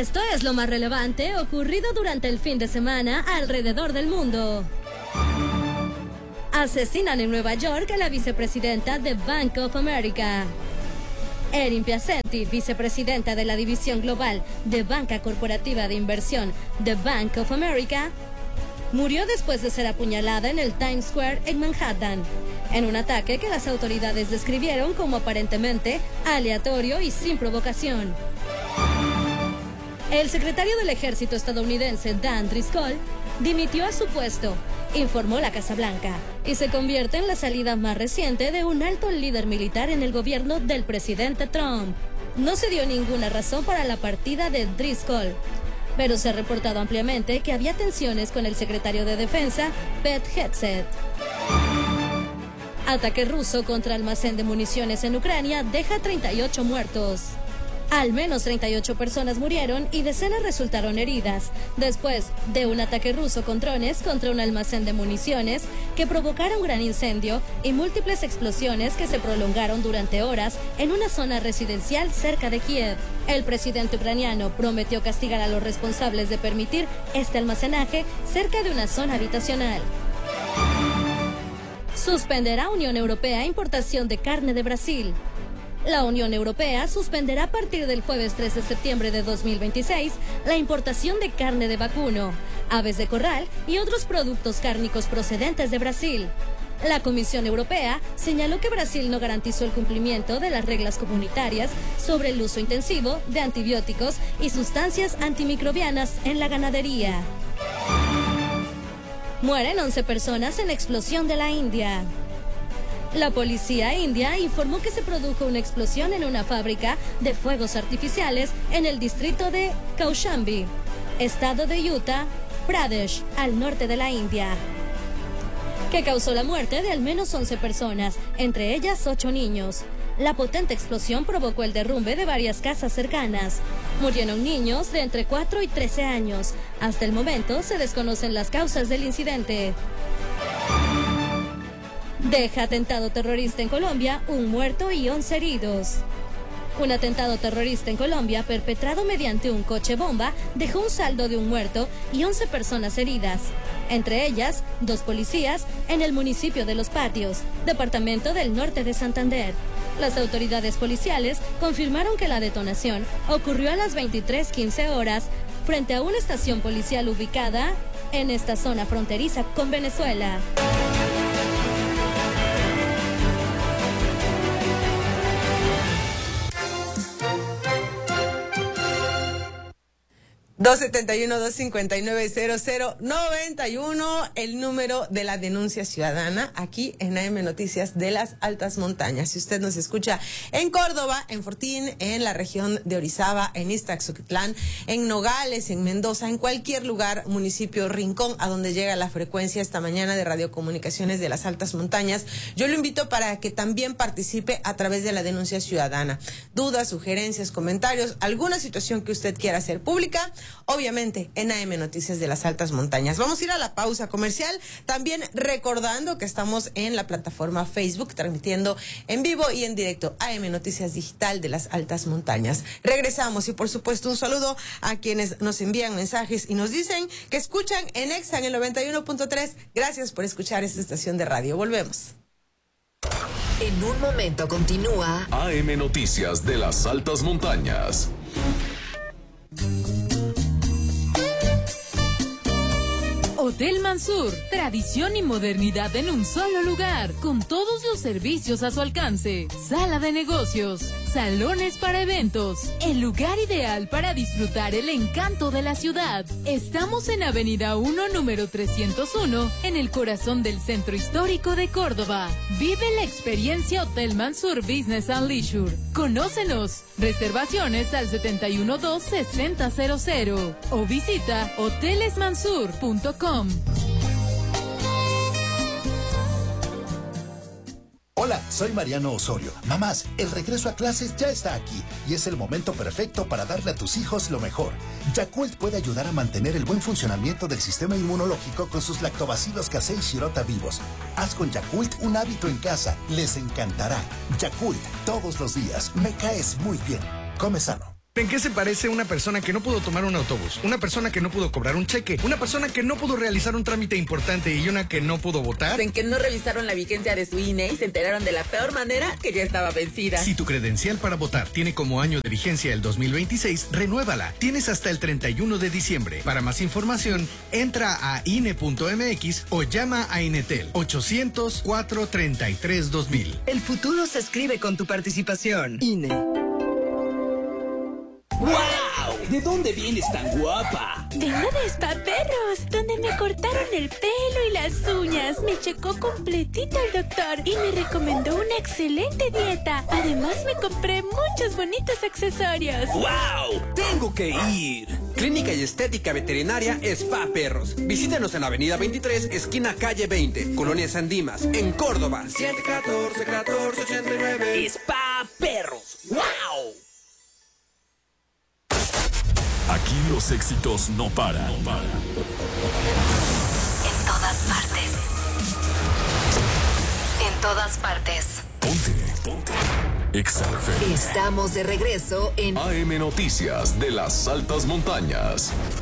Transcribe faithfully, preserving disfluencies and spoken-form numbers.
Esto es lo más relevante ocurrido durante el fin de semana alrededor del mundo. Asesinan en Nueva York a la vicepresidenta de Bank of America. Erin Piacenti, vicepresidenta de la división global de banca corporativa de inversión de Bank of America, murió después de ser apuñalada en el Times Square en Manhattan, en un ataque que las autoridades describieron como aparentemente aleatorio y sin provocación. El secretario del ejército estadounidense Dan Driscoll dimitió a su puesto, informó la Casa Blanca, y se convierte en la salida más reciente de un alto líder militar en el gobierno del presidente Trump. No se dio ninguna razón para la partida de Driscoll, pero se ha reportado ampliamente que había tensiones con el secretario de Defensa, Pete Hegseth. Ataque ruso contra almacén de municiones en Ucrania deja treinta y ocho muertos. Al menos treinta y ocho personas murieron y decenas resultaron heridas después de un ataque ruso con drones contra un almacén de municiones que provocaron un gran incendio y múltiples explosiones que se prolongaron durante horas en una zona residencial cerca de Kiev. El presidente ucraniano prometió castigar a los responsables de permitir este almacenaje cerca de una zona habitacional. Suspenderá Unión Europea importación de carne de Brasil. La Unión Europea suspenderá a partir del jueves tres de septiembre de dos mil veintiséis la importación de carne de vacuno, aves de corral y otros productos cárnicos procedentes de Brasil. La Comisión Europea señaló que Brasil no garantizó el cumplimiento de las reglas comunitarias sobre el uso intensivo de antibióticos y sustancias antimicrobianas en la ganadería. Mueren once personas en explosión de la India. La policía india informó que se produjo una explosión en una fábrica de fuegos artificiales en el distrito de Kaushambi, estado de Uttar Pradesh, al norte de la India, que causó la muerte de al menos once personas, entre ellas ocho niños. La potente explosión provocó el derrumbe de varias casas cercanas. Murieron niños de entre cuatro y trece años. Hasta el momento se desconocen las causas del incidente. Deja atentado terrorista en Colombia, un muerto y once heridos. Un atentado terrorista en Colombia perpetrado mediante un coche bomba dejó un saldo de un muerto y once personas heridas, entre ellas dos policías en el municipio de Los Patios, departamento del norte de Santander. Las autoridades policiales confirmaron que la detonación ocurrió a las veintitrés quince horas frente a una estación policial ubicada en esta zona fronteriza con Venezuela. dos setenta y uno, dos cincuenta y nueve, cero cero noventa y uno, el número de la denuncia ciudadana aquí en A M Noticias de las Altas Montañas. Si usted nos escucha en Córdoba, en Fortín, en la región de Orizaba, en Iztaxoquitlán, en Nogales, en Mendoza, en cualquier lugar, municipio, rincón, a donde llega la frecuencia esta mañana de radiocomunicaciones de las Altas Montañas, yo lo invito para que también participe a través de la denuncia ciudadana. Dudas, sugerencias, comentarios, alguna situación que usted quiera hacer pública, obviamente en A M Noticias de las Altas Montañas. Vamos a ir a la pausa comercial, también recordando que estamos en la plataforma Facebook transmitiendo en vivo y en directo A M Noticias Digital de las Altas Montañas. Regresamos y por supuesto un saludo a quienes nos envían mensajes y nos dicen que escuchan en Exa en el noventa y uno punto tres. Gracias por escuchar esta estación de radio. Volvemos. En un momento continúa A M Noticias de las Altas Montañas. Hotel Mansur, tradición y modernidad en un solo lugar, con todos los servicios a su alcance. Sala de negocios, salones para eventos, el lugar ideal para disfrutar el encanto de la ciudad. Estamos en Avenida uno, número trescientos uno, en el corazón del centro histórico de Córdoba. Vive la experiencia Hotel Mansur Business and Leisure. Conócenos. Reservaciones al setenta y uno dos, sesenta cero cero o visita hoteles mansur punto com. Hola, soy Mariano Osorio. Mamás, el regreso a clases ya está aquí y es el momento perfecto para darle a tus hijos lo mejor. Yakult puede ayudar a mantener el buen funcionamiento del sistema inmunológico con sus lactobacilos casei shirota vivos. Haz con Yakult un hábito en casa. Les encantará. Yakult, todos los días. Me caes muy bien. Come sano. ¿En qué se parece una persona que no pudo tomar un autobús? Una persona que no pudo cobrar un cheque, una persona que no pudo realizar un trámite importante y una que no pudo votar. En que no revisaron la vigencia de su I N E y se enteraron de la peor manera que ya estaba vencida. Si tu credencial para votar tiene como año de vigencia el dos mil veintiséis, renuévala. Tienes hasta el treinta y uno de diciembre. Para más información, entra a I N E punto M X o llama a Inetel ochocientos, cuatrocientos treinta y tres, dos mil. El futuro se escribe con tu participación. I N E. ¡Wow! ¿De dónde vienes tan guapa? Vengo de Spa Perros, donde me cortaron el pelo y las uñas. Me checó completito el doctor y me recomendó una excelente dieta. Además, me compré muchos bonitos accesorios. ¡Wow! ¡Tengo que ir! Clínica y Estética Veterinaria Spa Perros. Visítenos en la avenida veintitrés, esquina calle veinte, Colonia San Dimas, en Córdoba. siete catorce, catorce ochenta y nueve. Spa Perros. ¡Wow! Aquí los éxitos no paran. No paran. En todas partes. En todas partes. Ponte, ponte. Exa F M. Estamos de regreso en A M Noticias de las Altas Montañas.